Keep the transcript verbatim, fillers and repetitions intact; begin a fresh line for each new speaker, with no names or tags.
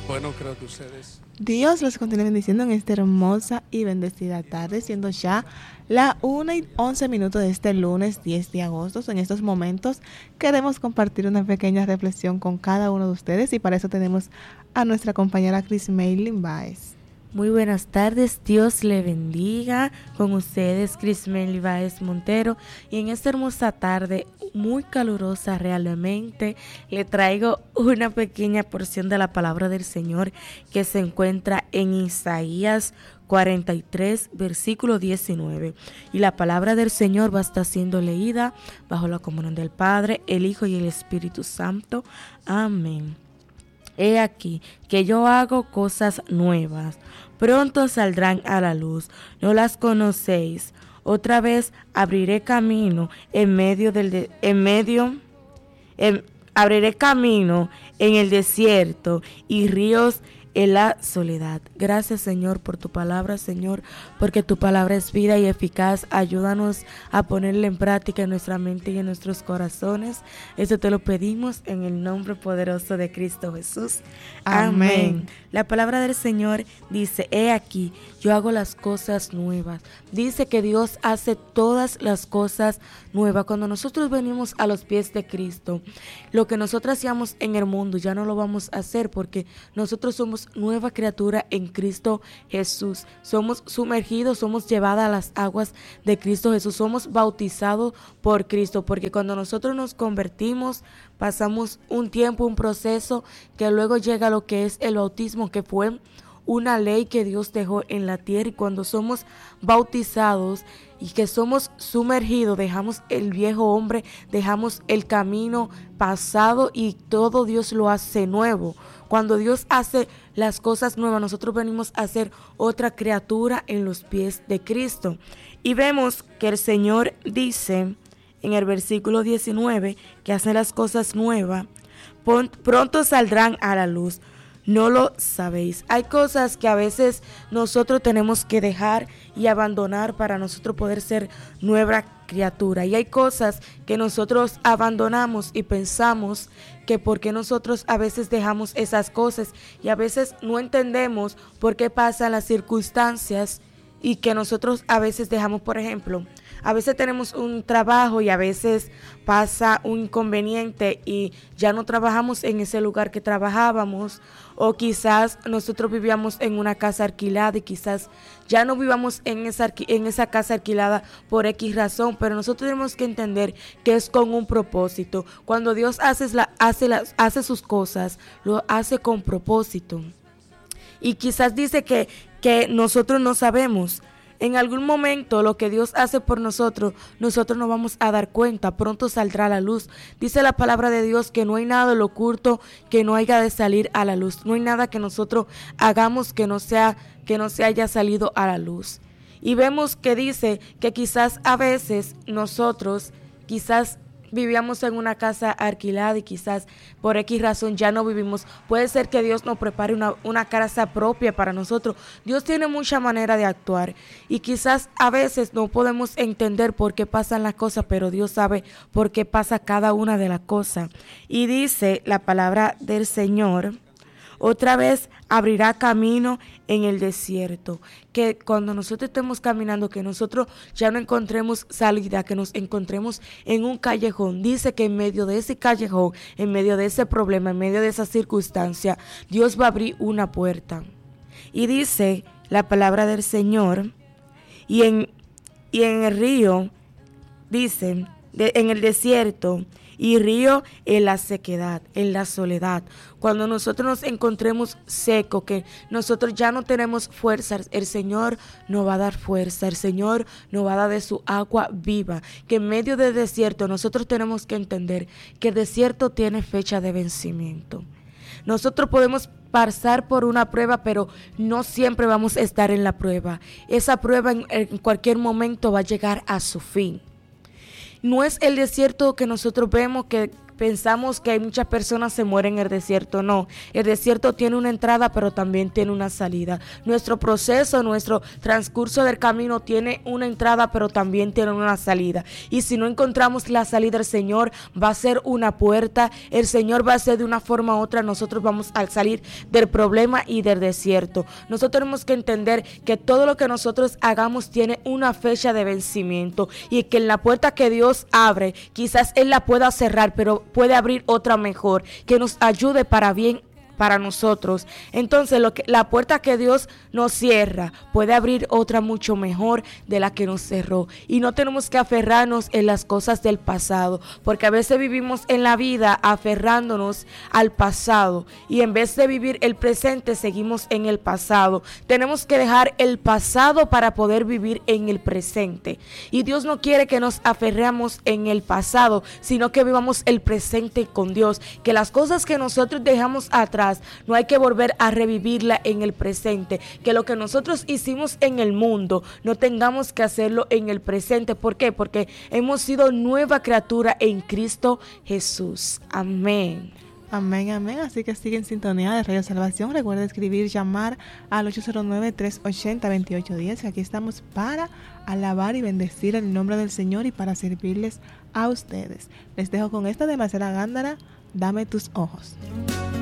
Bueno, creo que ustedes.
Dios los continúe bendiciendo en esta hermosa y bendecida tarde, siendo ya la una y once minutos de este lunes diez de agosto. En estos momentos queremos compartir una pequeña reflexión con cada uno de ustedes y para eso tenemos a nuestra compañera Chris Maylin Baez.
Muy buenas tardes, Dios le bendiga. Con ustedes, Crismeli Báez Montero. Y en esta hermosa tarde, muy calurosa realmente, le traigo una pequeña porción de la palabra del Señor que se encuentra en Isaías cuarenta y tres, versículo diecinueve. Y la palabra del Señor va a estar siendo leída bajo la comunión del Padre, el Hijo y el Espíritu Santo. Amén. He aquí que yo hago cosas nuevas, pronto saldrán a la luz, no las conocéis. Otra vez abriré camino en medio del de, en medio en, abriré camino en el desierto y ríos en la soledad. Gracias, Señor, por tu palabra, Señor, porque tu palabra es vida y eficaz. Ayúdanos a ponerla en práctica en nuestra mente y en nuestros corazones. Eso te lo pedimos en el nombre poderoso de Cristo Jesús. Amén. Amén. La palabra del Señor dice, he aquí, yo hago las cosas nuevas. Dice que Dios hace todas las cosas nuevas. Cuando nosotros venimos a los pies de Cristo, lo que nosotros hacíamos en el mundo ya no lo vamos a hacer porque nosotros somos nueva criatura en Cristo Jesús. Somos sumergidos, somos llevadas a las aguas de Cristo Jesús. Somos bautizados por Cristo porque cuando nosotros nos convertimos, pasamos un tiempo, un proceso que luego llega a lo que es el bautismo, que fue una ley que Dios dejó en la tierra. Y cuando somos bautizados y que somos sumergidos, dejamos el viejo hombre, dejamos el camino pasado y todo Dios lo hace nuevo. Cuando Dios hace las cosas nuevas, nosotros venimos a ser otra criatura en los pies de Cristo. Y vemos que el Señor dice en el versículo diecinueve que hace las cosas nuevas, pronto saldrán a la luz. No lo sabéis. Hay cosas que a veces nosotros tenemos que dejar y abandonar para nosotros poder ser nueva criatura. Y hay cosas que nosotros abandonamos y pensamos que porque nosotros a veces dejamos esas cosas y a veces no entendemos por qué pasan las circunstancias y que nosotros a veces dejamos, por ejemplo, a veces tenemos un trabajo y a veces pasa un inconveniente y ya no trabajamos en ese lugar que trabajábamos, o quizás nosotros vivíamos en una casa alquilada y quizás ya no vivamos en esa, en esa casa alquilada por X razón, pero nosotros tenemos que entender que es con un propósito. Cuando Dios hace, la, hace, la, hace sus cosas, lo hace con propósito. Y quizás dice que, que nosotros no sabemos. En algún momento lo que Dios hace por nosotros, nosotros nos vamos a dar cuenta, pronto saldrá a la luz. Dice la palabra de Dios que no hay nada de lo oculto que no haya de salir a la luz. No hay nada que nosotros hagamos que no sea, que no se haya salido a la luz. Y vemos que dice que quizás a veces nosotros, quizás vivíamos en una casa alquilada y quizás por X razón ya no vivimos. Puede ser que Dios nos prepare una, una casa propia para nosotros. Dios tiene mucha manera de actuar y quizás a veces no podemos entender por qué pasan las cosas, pero Dios sabe por qué pasa cada una de las cosas. Y dice la palabra del Señor, otra vez abrirá camino en el desierto. Que cuando nosotros estemos caminando, que nosotros ya no encontremos salida, que nos encontremos en un callejón. Dice que en medio de ese callejón, en medio de ese problema, en medio de esa circunstancia, Dios va a abrir una puerta. Y dice la palabra del Señor, y en, y en el río, dice, de, en el desierto, y río en la sequedad, en la soledad. Cuando nosotros nos encontremos secos, que nosotros ya no tenemos fuerza, el Señor nos va a dar fuerza, el Señor nos va a dar de su agua viva. Que en medio del desierto nosotros tenemos que entender que el desierto tiene fecha de vencimiento. Nosotros podemos pasar por una prueba, pero no siempre vamos a estar en la prueba. Esa prueba en, en cualquier momento va a llegar a su fin. No es el desierto que nosotros vemos que pensamos que hay muchas personas se mueren en el desierto. No, el desierto tiene una entrada, pero también tiene una salida. Nuestro proceso, nuestro transcurso del camino tiene una entrada, pero también tiene una salida. Y si no encontramos la salida, el Señor va a ser una puerta. El Señor va a hacer de una forma u otra. Nosotros vamos a salir del problema y del desierto. Nosotros tenemos que entender que todo lo que nosotros hagamos tiene una fecha de vencimiento, y que en la puerta que Dios abre, quizás Él la pueda cerrar, pero puede abrir otra mejor, que nos ayude para bien para nosotros. Entonces lo que, la puerta que Dios nos cierra puede abrir otra mucho mejor de la que nos cerró. Y no tenemos que aferrarnos en las cosas del pasado, porque a veces vivimos en la vida aferrándonos al pasado, y en vez de vivir el presente seguimos en el pasado. Tenemos que dejar el pasado para poder vivir en el presente, y Dios no quiere que nos aferremos en el pasado, sino que vivamos el presente con Dios, que las cosas que nosotros dejamos atrás no hay que volver a revivirla en el presente, que lo que nosotros hicimos en el mundo no tengamos que hacerlo en el presente. ¿Por qué? Porque hemos sido nueva criatura en Cristo Jesús. Amén.
Amén, amén. Así que sigue en sintonía de Radio Salvación. Recuerda escribir, llamar al ocho cero nueve, tres ocho cero, dos ocho uno cero. Aquí estamos para alabar y bendecir el nombre del Señor y para servirles a ustedes. Les dejo con esta de Marcela Gándara, Dame tus ojos.